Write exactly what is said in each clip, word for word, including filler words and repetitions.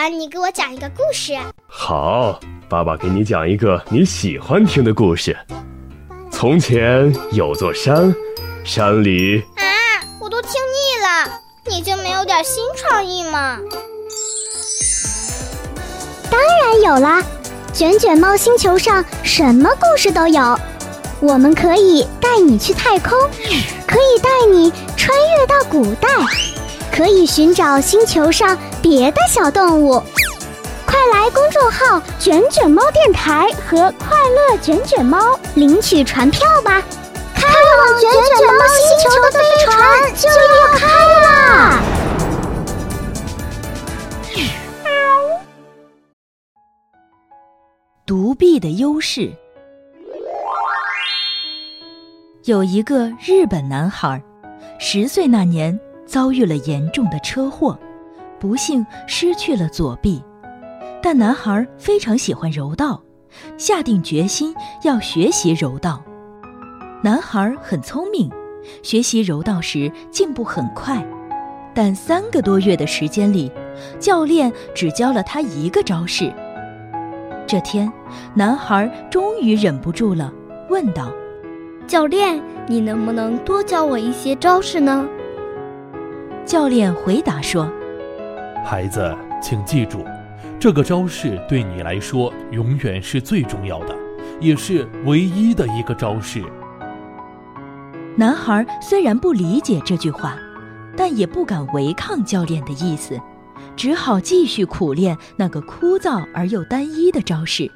然你给我讲一个故事。 好，爸爸给你讲一个你喜欢听的故事。从前有座山，山里…… 啊，我都听腻了，你就没有点新创意吗？ 当然有啦，卷卷猫星球上什么故事都有。我们可以带你去太空，可以带你穿越到古代，可以寻找星球上别的小动物。快来公众号卷卷猫电台和快乐卷卷猫领取船票吧，开往卷卷猫星球的飞船就要开啦！ 独臂的优势。有一个日本男孩，十岁那年遭遇了严重的车祸，不幸失去了左臂。但男孩非常喜欢柔道，下定决心要学习柔道。男孩很聪明，学习柔道时进步很快，但三个多月的时间里，教练只教了他一个招式。这天，男孩终于忍不住了，问道： 教练，你能不能多教我一些招式呢？ 教练回答说： 孩子，请记住，这个招式对你来说永远是最重要的，也是唯一的一个招式。 男孩虽然不理解这句话，但也不敢违抗教练的意思，只好继续苦练那个枯燥而又单一的招式。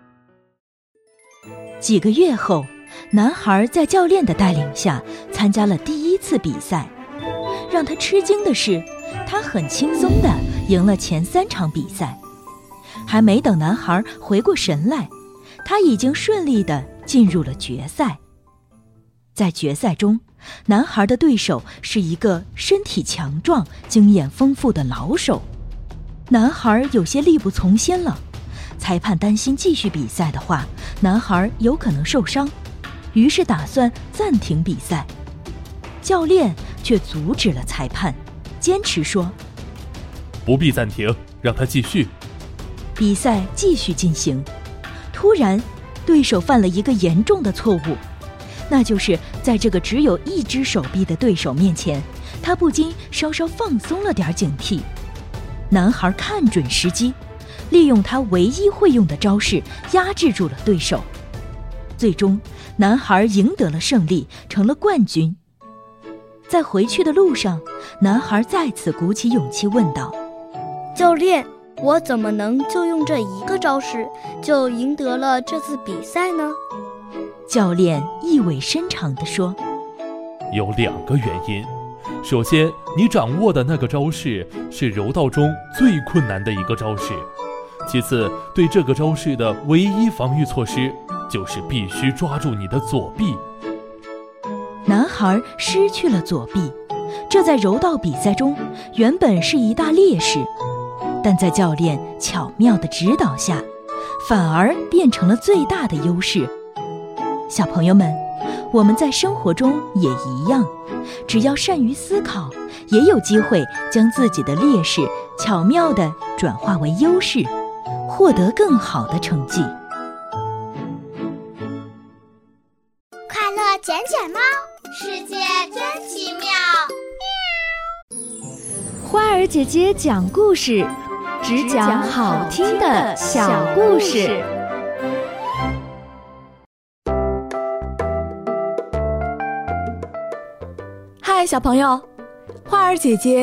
几个月后，男孩在教练的带领下参加了第一次比赛。让他吃惊的是，他很轻松地赢了前三场比赛。还没等男孩回过神来，他已经顺利地进入了决赛。在决赛中，男孩的对手是一个身体强壮、经验丰富的老手。男孩有些力不从心了，裁判担心继续比赛的话，男孩有可能受伤，于是打算暂停比赛。教练却阻止了裁判，坚持说： 不必暂停，让他继续。 比赛继续进行。突然，对手犯了一个严重的错误，那就是在这个只有一只手臂的对手面前，他不禁稍稍放松了点警惕。男孩看准时机，利用他唯一会用的招式压制住了对手。最终，男孩赢得了胜利，成了冠军。在回去的路上，男孩再次鼓起勇气问道： 教练，我怎么能就用这一个招式就赢得了这次比赛呢？ 教练意味深长地说： 有两个原因。首先，你掌握的那个招式是柔道中最困难的一个招式。其次，对这个招式的唯一防御措施就是必须抓住你的左臂。 男孩失去了左臂，这在柔道比赛中原本是一大劣势，但在教练巧妙的指导下，反而变成了最大的优势。小朋友们，我们在生活中也一样，只要善于思考，也有机会将自己的劣势巧妙地转化为优势，获得更好的成绩。 快乐卷卷猫，世界真奇妙。 花儿姐姐讲故事，只讲好听的小故事。 嗨，小朋友，花儿姐姐